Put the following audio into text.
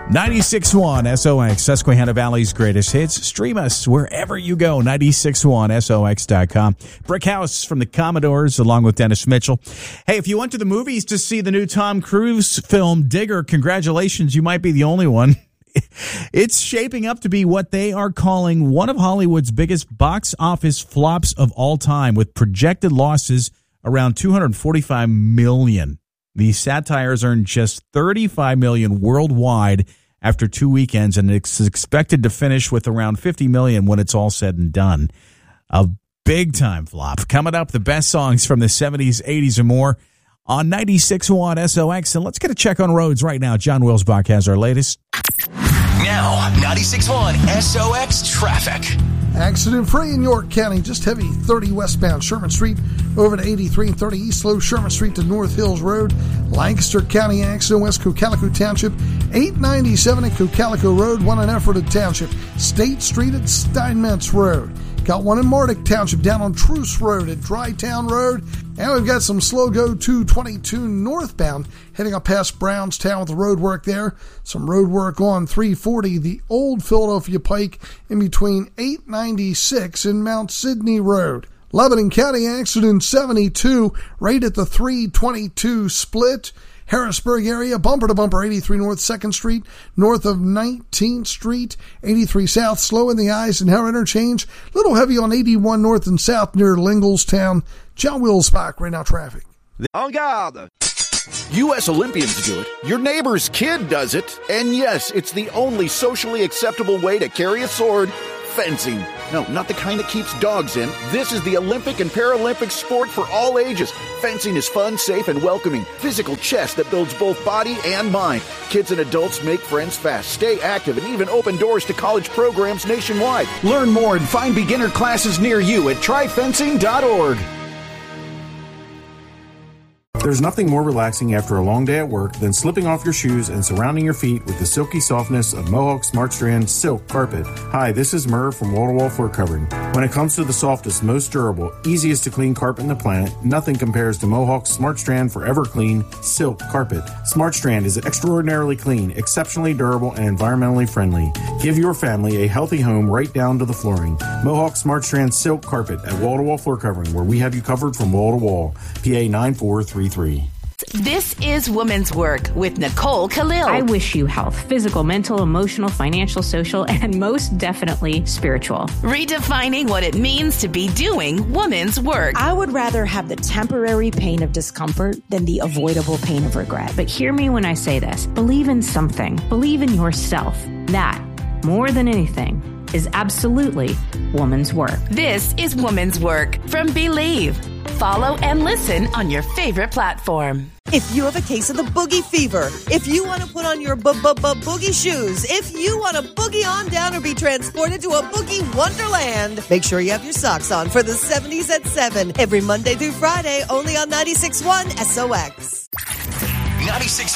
96.1 SOX, Susquehanna Valley's greatest hits. Stream us wherever you go, 96.1SOX.com. Brick House from the Commodores, along with Dennis Mitchell. Hey, if you went to the movies to see the new Tom Cruise film, Digger, congratulations, you might be the only one. It's shaping up to be what they are calling one of Hollywood's biggest box office flops of all time, with projected losses around $245 million. The satires earned just $35 million worldwide after 2 weekends, and it's expected to finish with around $50 million when it's all said and done. A big-time flop. Coming up, the best songs from the 70s, 80s, and more on 96.1 SOX. And let's get a check on roads right now. John Wilsbach has our latest. Now, 96.1 SOX traffic. Accident-free in York County. Just heavy 30 westbound Sherman Street over to 83 and 30 East Low Sherman Street to North Hills Road. Lancaster County accident west Cocalico Township. 897 at Cocalico Road. One in Ephrata Township. State Street at Steinmetz Road. Got one in Mardick Township down on Truce Road at Dry Town Road. And we've got some slow go 222 northbound heading up past Brownstown with the road work there. Some road work on 340, the old Philadelphia Pike in between 896 and Mount Sidney Road. Lebanon County accident 72 right at the 322 split. Harrisburg area, bumper-to-bumper, 83 North 2nd Street, north of 19th Street, 83 South, slow in the Eisenhower interchange, little heavy on 81 North and South near Linglestown. John Wilsbach, right now traffic. En garde! U.S. Olympians do it, your neighbor's kid does it, and yes, it's the only socially acceptable way to carry a sword. Fencing. No, not the kind that keeps dogs in. This is the Olympic and Paralympic sport for all ages. Fencing is fun, safe, and welcoming. Physical chess that builds both body and mind. Kids and adults make friends fast, stay active, and even open doors to college programs nationwide. Learn more and find beginner classes near you at tryfencing.org. There's nothing more relaxing after a long day at work than slipping off your shoes and surrounding your feet with the silky softness of Mohawk Smart Strand Silk Carpet. Hi, this is Murr from Wall to Wall Floor Covering. When it comes to the softest, most durable, easiest to clean carpet on the planet, nothing compares to Mohawk's Smart Strand Forever Clean Silk Carpet. Smart Strand is extraordinarily clean, exceptionally durable, and environmentally friendly. Give your family a healthy home right down to the flooring. Mohawk Smart Strand Silk Carpet at Wall to Wall Floor Covering, where we have you covered from wall to wall. PA 9433. This is Women's Work with Nicole Khalil. I wish you health, physical, mental, emotional, financial, social, and most definitely spiritual. Redefining what it means to be doing women's work. I would rather have the temporary pain of discomfort than the avoidable pain of regret. But hear me when I say this. Believe in something. Believe in yourself. That, more than anything, is absolutely woman's work. This is Woman's Work from Believe. Follow and listen on your favorite platform. If you have a case of the boogie fever, if you want to put on your boogie shoes, if you want to boogie on down or be transported to a boogie wonderland, make sure you have your socks on for the 70s at 7 every Monday through Friday, only on 96.1 SOX. 96.1